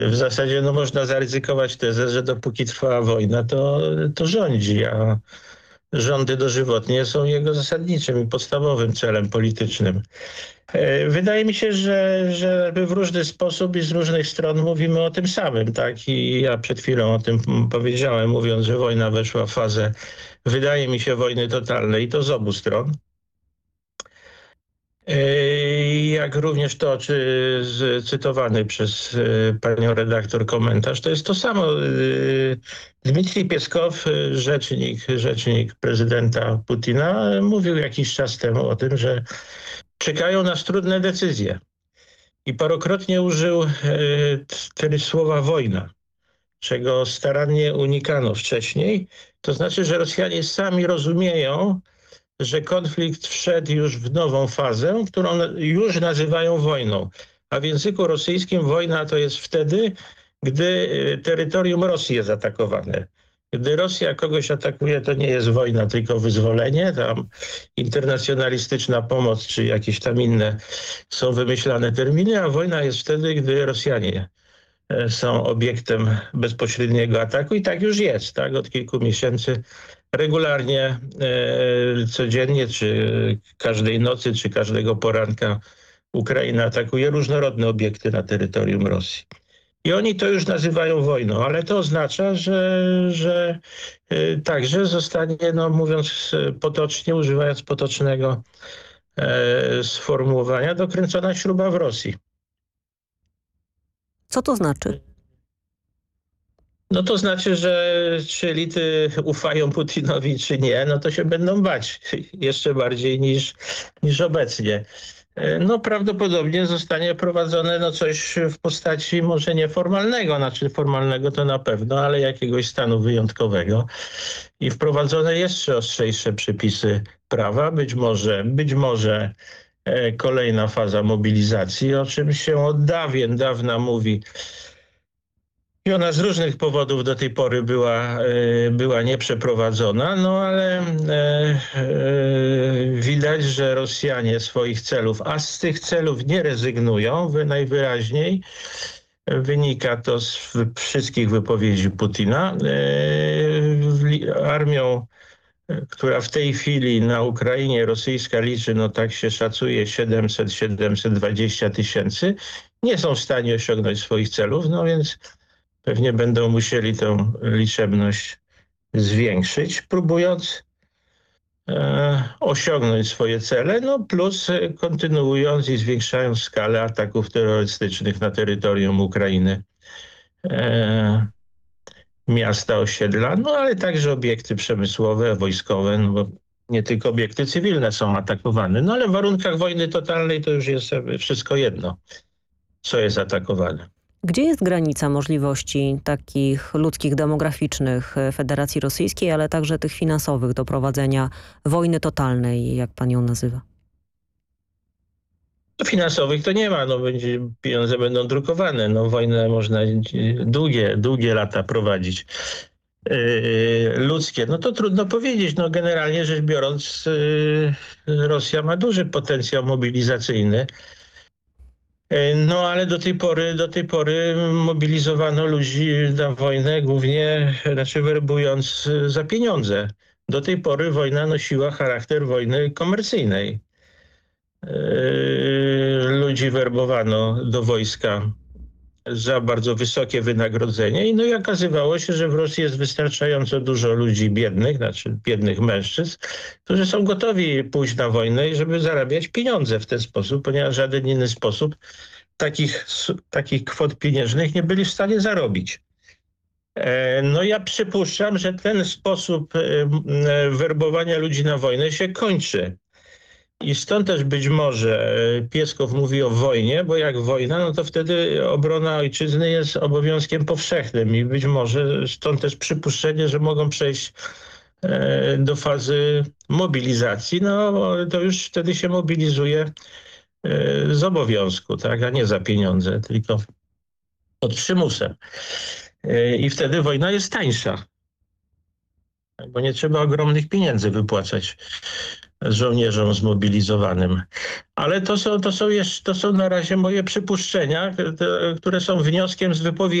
w zasadzie no, można zaryzykować tezę, że dopóki trwała wojna, to rządzi, a rządy dożywotnie są jego zasadniczym i podstawowym celem politycznym. Wydaje mi się, że w różny sposób i z różnych stron mówimy o tym samym, tak? I ja przed chwilą o tym powiedziałem, mówiąc, że wojna weszła w fazę, wydaje mi się, wojny totalnej i to z obu stron. Jak również to, cytowany przez panią redaktor komentarz, to jest to samo. Dmitrij Pieskow, rzecznik prezydenta Putina, mówił jakiś czas temu o tym, że czekają nas trudne decyzje. I parokrotnie użył słowa wojna, czego starannie unikano wcześniej. To znaczy, że Rosjanie sami rozumieją, że konflikt wszedł już w nową fazę, którą już nazywają wojną. A w języku rosyjskim wojna to jest wtedy, gdy terytorium Rosji jest atakowane. Gdy Rosja kogoś atakuje, to nie jest wojna, tylko wyzwolenie. Tam internacjonalistyczna pomoc, czy jakieś tam inne są wymyślane terminy, a wojna jest wtedy, gdy Rosjanie są obiektem bezpośredniego ataku i tak już jest. Tak? Od kilku miesięcy regularnie, codziennie, czy każdej nocy, czy każdego poranka Ukraina atakuje różnorodne obiekty na terytorium Rosji. I oni to już nazywają wojną, ale to oznacza, że także zostanie, no mówiąc potocznie, używając potocznego sformułowania, dokręcona śruba w Rosji. Co to znaczy? No to znaczy, że czy elity ufają Putinowi, czy nie, no to się będą bać jeszcze bardziej niż obecnie. No prawdopodobnie zostanie prowadzone no coś w postaci może nieformalnego, znaczy formalnego to na pewno, ale jakiegoś stanu wyjątkowego. I wprowadzone jeszcze ostrzejsze przepisy prawa, być może kolejna faza mobilizacji, o czym się od dawna mówi. I ona z różnych powodów do tej pory była nieprzeprowadzona, no ale widać, że Rosjanie swoich celów, a z tych celów nie rezygnują najwyraźniej. Wynika to z wszystkich wypowiedzi Putina. Armią, która w tej chwili na Ukrainie rosyjska liczy, no tak się szacuje 700-720 tysięcy, nie są w stanie osiągnąć swoich celów, no więc pewnie będą musieli tę liczebność zwiększyć, próbując osiągnąć swoje cele, no plus kontynuując i zwiększając skalę ataków terrorystycznych na terytorium Ukrainy. Miasta, osiedla, no ale także obiekty przemysłowe, wojskowe, no bo nie tylko obiekty cywilne są atakowane. No ale w warunkach wojny totalnej to już jest wszystko jedno, co jest atakowane. Gdzie jest granica możliwości takich ludzkich, demograficznych Federacji Rosyjskiej, ale także tych finansowych do prowadzenia wojny totalnej, jak pan ją nazywa? Finansowych to nie ma, no pieniądze będą drukowane, no wojnę można długie lata prowadzić. Ludzkie, no to trudno powiedzieć, no generalnie rzecz biorąc Rosja ma duży potencjał mobilizacyjny. No ale do tej pory mobilizowano ludzi na wojnę głównie, znaczy werbując za pieniądze. Do tej pory wojna nosiła charakter wojny komercyjnej. Ludzi werbowano do wojska za bardzo wysokie wynagrodzenie i no i okazywało się, że w Rosji jest wystarczająco dużo ludzi biednych, znaczy biednych mężczyzn, którzy są gotowi pójść na wojnę i żeby zarabiać pieniądze w ten sposób, ponieważ w żaden inny sposób takich kwot pieniężnych nie byli w stanie zarobić. No ja przypuszczam, że ten sposób werbowania ludzi na wojnę się kończy. I stąd też być może Pieskow mówi o wojnie, bo jak wojna, no to wtedy obrona ojczyzny jest obowiązkiem powszechnym i być może stąd też przypuszczenie, że mogą przejść do fazy mobilizacji, no to już wtedy się mobilizuje z obowiązku, tak, a nie za pieniądze, tylko pod przymusem. I wtedy wojna jest tańsza, bo nie trzeba ogromnych pieniędzy wypłacać żołnierzom zmobilizowanym. Ale to są na razie moje przypuszczenia, które są wnioskiem z wypowiedzi